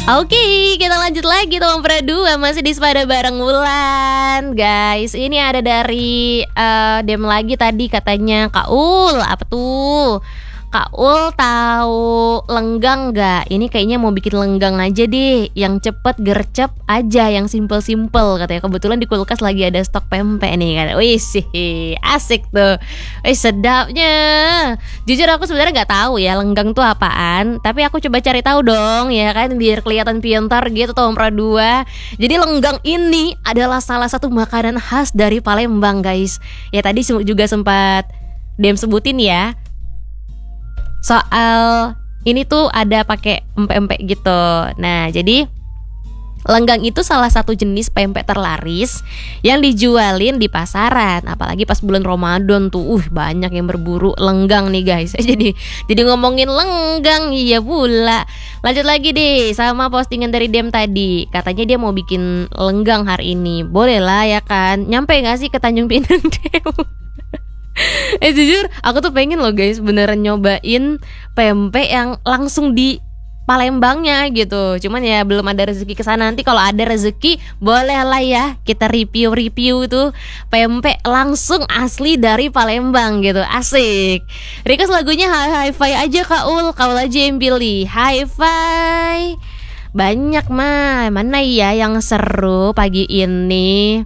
Oke, kita lanjut lagi teman berdua. Masih di Sepada Bareng Wulan. Guys, ini ada dari Dem lagi tadi katanya, Kak Ul, apa tuh? Kak Ul tahu lenggang gak? Ini kayaknya mau bikin lenggang aja deh, yang cepet gercep aja, yang simple-simple katanya. Kebetulan di kulkas lagi ada stok pempek nih kan. Wih sih, asik tuh. Wih sedapnya. Jujur aku sebenarnya nggak tahu ya lenggang tuh apaan, tapi aku coba cari tahu dong ya kan, biar kelihatan pintar gitu tuh dua. Jadi lenggang ini adalah salah satu makanan khas dari Palembang guys. Ya tadi juga sempat Dem sebutin ya. Soal ini tuh ada pakai empek-empek gitu. Nah, jadi lenggang itu salah satu jenis pempek terlaris yang dijualin di pasaran. Apalagi pas bulan Ramadan tuh, banyak yang berburu lenggang nih guys. Jadi ngomongin lenggang, iya pula. Lanjut lagi deh sama postingan dari Dem tadi. Katanya dia mau bikin lenggang hari ini. Boleh lah ya kan. Nyampe gak sih ke Tanjung Pinang Dem? Jujur aku tuh pengen loh guys beneran nyobain pempek yang langsung di Palembangnya gitu. Cuman ya belum ada rezeki kesana. Nanti kalau ada rezeki boleh lah ya kita review tuh pempek langsung asli dari Palembang gitu. Asik. Request lagunya Hi-Fi aja Kak Ul. Kau aja yang pilih Hi-Fi. Banyak mah. Mana ya yang seru pagi ini?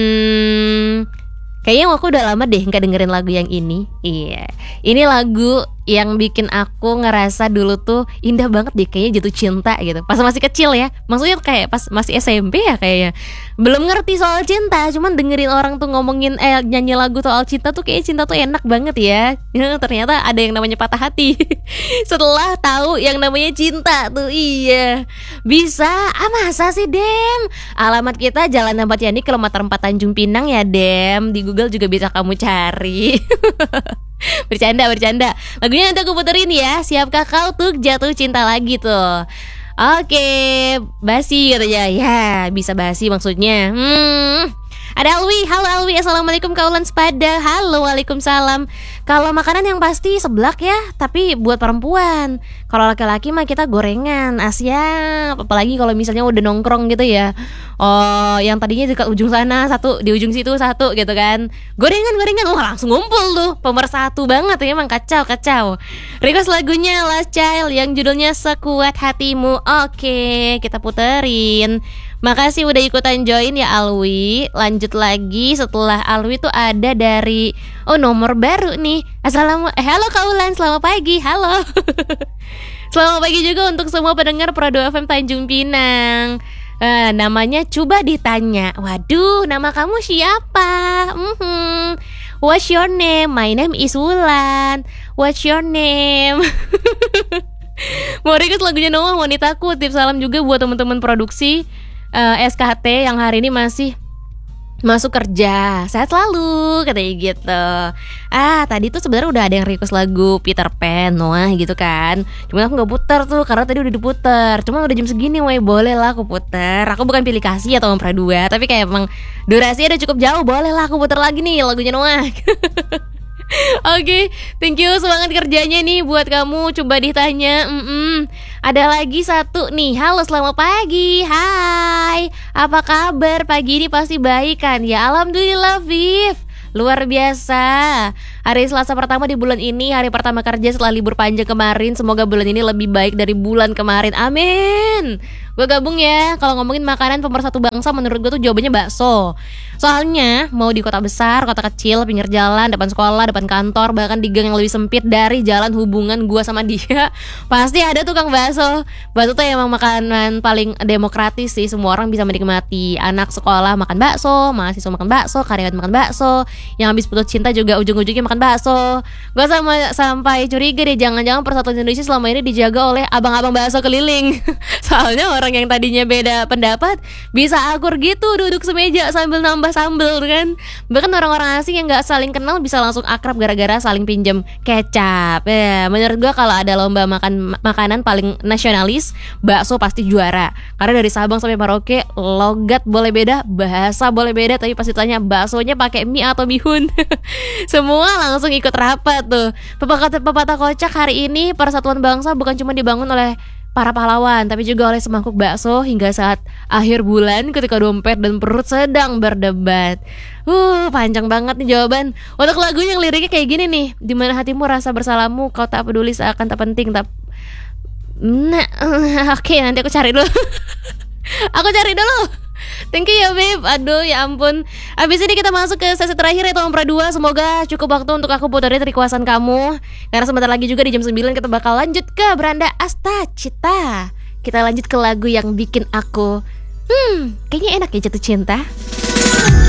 Kayaknya aku udah lama deh gak dengerin lagu yang ini. Iya, ini lagu yang bikin aku ngerasa dulu tuh indah banget deh, kayaknya jatuh cinta gitu. Pas masih kecil ya, maksudnya kayak pas masih SMP ya kayaknya. Belum ngerti soal cinta, cuman dengerin orang tuh ngomongin nyanyi lagu soal cinta tuh kayak cinta tuh enak banget ya. Ternyata ada yang namanya patah hati. Setelah tahu yang namanya cinta tuh, iya. Bisa, masa sih Dem? Alamat kita Jalan Ahmad Yani kilometer 4 Tanjung Pinang ya Dem. Di Google juga bisa kamu cari. Bercanda. Lagunya nanti aku puterin ya. Siapkah kau tuh jatuh cinta lagi tuh? Oke, basi katanya. Ya, bisa basi maksudnya. Ada Alwi, halo Alwi, assalamualaikum kaulan sepada. Halo, waalaikumsalam. Kalau makanan yang pasti seblak ya, tapi buat perempuan. Kalau laki-laki mah kita gorengan, Asia. Apalagi kalau misalnya udah nongkrong gitu ya. Oh, yang tadinya dekat ujung sana satu, di ujung situ satu gitu kan. Gorengan, wah langsung ngumpul tuh. Pemersatu banget ya, emang kacau. Request lagunya Last Child yang judulnya Sekuat Hatimu. Oke, kita puterin. Makasih udah ikutan join ya Alwi. Lanjut lagi setelah Alwi tuh ada dari nomor baru nih. Halo Kaulan, selamat pagi. Halo. Selamat pagi juga untuk semua pendengar Prado FM Tanjung Pinang. Namanya coba ditanya. Waduh, nama kamu siapa? What's your name? My name is Wulan. What's your name? Mau request lagunya Noah Wanitaku. Tips salam juga buat teman-teman produksi SKT yang hari ini masih masuk kerja. Sehat selalu katanya gitu. Tadi tuh sebenarnya udah ada yang request lagu Peter Pan, Noah gitu kan. Cuma aku gak puter tuh karena tadi udah diputer. Cuma udah jam segini, boleh lah aku puter. Aku bukan pilih kasih atau Pra 2, tapi kayak emang durasinya udah cukup jauh. Boleh lah aku puter lagi nih lagunya Noah. Oke, thank you, semangat kerjanya nih buat kamu. Coba ditanya. Ada lagi satu nih. Halo, selamat pagi. Hai, apa kabar? Pagi ini pasti baik kan? Ya alhamdulillah Viv. Luar biasa. Hari Selasa pertama di bulan ini, hari pertama kerja setelah libur panjang kemarin. Semoga bulan ini lebih baik dari bulan kemarin. Amin. Gue gabung ya. Kalau ngomongin makanan pemersatu bangsa, menurut gue tuh jawabannya bakso. Soalnya mau di kota besar, kota kecil, pinggir jalan, depan sekolah, depan kantor, bahkan di gang yang lebih sempit dari jalan hubungan gue sama dia, pasti ada tukang bakso. Bakso tuh emang makanan paling demokratis sih. Semua orang bisa menikmati. Anak sekolah makan bakso, mahasiswa makan bakso, karyawan makan bakso, yang habis putus cinta juga ujung-ujungnya makan bakso. Gue sampai curiga deh, jangan-jangan persatuan Indonesia selama ini dijaga oleh abang-abang bakso keliling. Soalnya orang yang tadinya beda pendapat bisa akur gitu, duduk semeja sambil nambah sambel kan. Bahkan orang-orang asing yang gak saling kenal bisa langsung akrab gara-gara saling pinjam kecap. Menurut gue kalau ada lomba makanan paling nasionalis, bakso pasti juara. Karena dari Sabang sampai Merauke, logat boleh beda, bahasa boleh beda, tapi pasti tanya baksonya pakai mie atau bihun. Semua langsung ikut rapat tuh. Pepatah kocak hari ini, persatuan bangsa bukan cuma dibangun oleh para pahlawan, tapi juga oleh semangkuk bakso hingga saat akhir bulan ketika dompet dan perut sedang berdebat. Panjang banget nih jawaban. Untuk lagu yang liriknya kayak gini nih, di mana hatimu rasa bersalahmu, kau tak peduli seakan tak penting, Nah, oke, nanti aku cari dulu. Aku cari dulu. Thank you ya babe. Aduh ya ampun. Abis ini kita masuk ke sesi terakhir yaitu Ompra 2. Semoga cukup waktu untuk aku puterin requestan kamu. Karena sebentar lagi juga di jam 9 kita bakal lanjut ke Beranda Asta Cita. Kita lanjut ke lagu yang bikin aku kayaknya enak ya jatuh cinta.